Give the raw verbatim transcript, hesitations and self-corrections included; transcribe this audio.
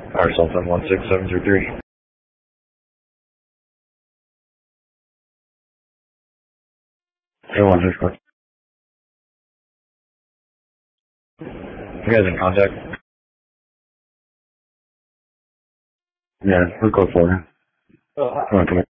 Our cell phone one six seven zero three. Hey, one six four. You guys in contact? Yeah, we're code four. Oh, hi. Come on, come in.